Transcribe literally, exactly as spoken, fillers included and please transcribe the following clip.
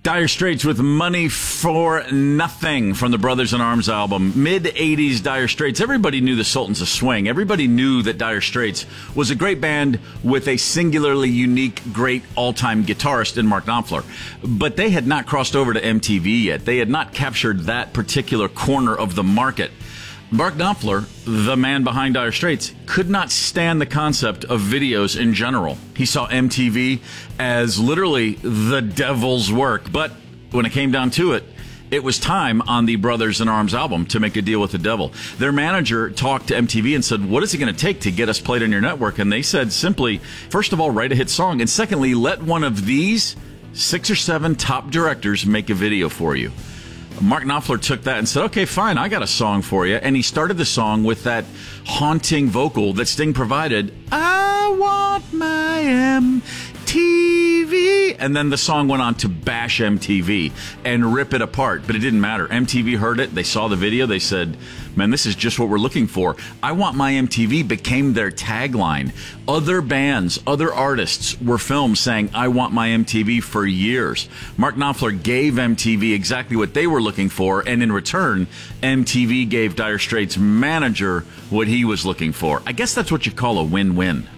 Dire Straits with Money for Nothing from the Brothers in Arms album. mid-eighties Dire Straits. Everybody knew the Sultans of Swing. Everybody knew that Dire Straits was a great band with a singularly unique, great all-time guitarist in Mark Knopfler. But they had not crossed over to M T V yet. They had not captured that particular corner of the market. Mark Knopfler, the man behind Dire Straits, could not stand the concept of videos in general. He saw M T V as literally the devil's work. But when it came down to it, it was time on the Brothers in Arms album to make a deal with the devil. Their manager talked to M T V and said, what is it going to take to get us played on your network? And they said simply, first of all, write a hit song. And secondly, let one of these six or seven top directors make a video for you. Mark Knopfler took that and said, okay, fine, I got a song for you. And he started the song with that haunting vocal that Sting provided. I want my M T V. And then the song went on to bash M T V and rip it apart. But it didn't matter. M T V heard it. They saw the video. They said, man, this is just what we're looking for. I want my M T V became their tagline. Other bands, other artists were filmed saying, I want my M T V for years. Mark Knopfler gave M T V exactly what they were looking for. And in return, M T V gave Dire Straits' manager what he was looking for. I guess that's what you call a win-win.